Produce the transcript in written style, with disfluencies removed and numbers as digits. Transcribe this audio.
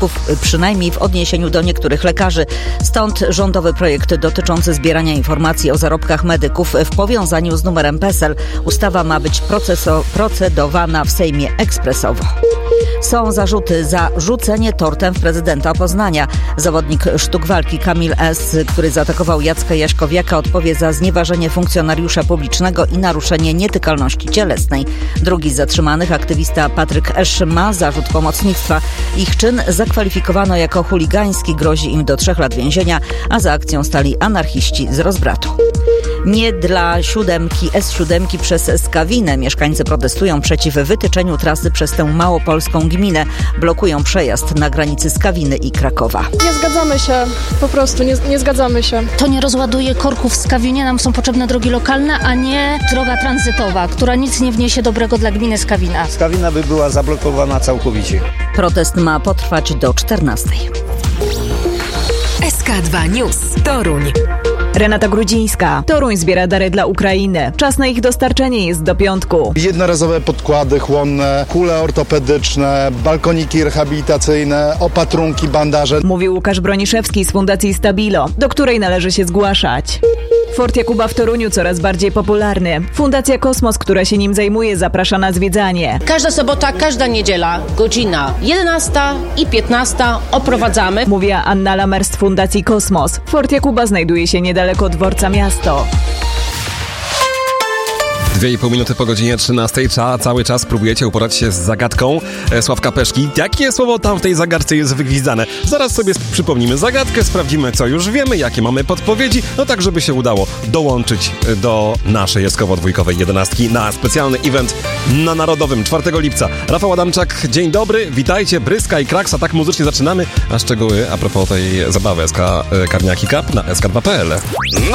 medyków, przynajmniej w odniesieniu do niektórych lekarzy. Stąd rządowy projekt dotyczący zbierania informacji o zarobkach medyków w powiązaniu z numerem PESEL. Ustawa ma być procedowana w Sejmie ekspresowo. Są zarzuty za rzucenie tortem w prezydenta Poznania. Zawodnik sztuk walki Kamil S., który zaatakował Jacka Jaśkowiaka, odpowie za znieważenie funkcjonariusza publicznego i naruszenie nietykalności cielesnej. Drugi z zatrzymanych, aktywista Patryk Esz, ma zarzut pomocnictwa. Ich czyn zakwalifikowano jako chuligański, grozi im do 3 lat więzienia, a za akcją stali anarchiści z Rozbratu. Nie dla S7 przez Skawinę. Mieszkańcy protestują przeciw wytyczeniu trasy przez tę małopolską gminę. Blokują przejazd na granicy Skawiny i Krakowa. Nie zgadzamy się, po prostu nie zgadzamy się. To nie rozładuje korków w Skawinie, nam są potrzebne drogi lokalne, a nie droga tranzytowa, która nic nie wniesie dobrego dla gminy Skawina. Skawina by była zablokowana całkowicie. Protest ma potrwać do 14. SK2 News. Toruń. Renata Grudzińska. Toruń zbiera dary dla Ukrainy. Czas na ich dostarczenie jest do piątku. Jednorazowe podkłady chłonne, kule ortopedyczne, balkoniki rehabilitacyjne, opatrunki, bandaże. Mówił Łukasz Broniszewski z Fundacji Stabilo, do której należy się zgłaszać. Fort Jakuba w Toruniu coraz bardziej popularny. Fundacja Kosmos, która się nim zajmuje, zaprasza na zwiedzanie. Każda sobota, każda niedziela, godzina 11 i 15 oprowadzamy. Mówiła Anna Lamer z Fundacji Kosmos. Fort Jakuba znajduje się niedaleko dworca Miasto. 2,5 minuty po godzinie 13. Cały czas próbujecie uporać się z zagadką Sławka Peszki. Jakie słowo tam w tej zagadce jest wygwizdane? Zaraz sobie przypomnimy zagadkę, sprawdzimy, co już wiemy, jakie mamy podpowiedzi, no tak, żeby się udało dołączyć do naszej jaskowo-dwójkowej 11 na specjalny event na Narodowym 4 lipca. Rafał Adamczak, dzień dobry, witajcie, Bryska i Kraksa, tak muzycznie zaczynamy, a szczegóły a propos tej zabawy SK Karniaki Cup na sk2.pl.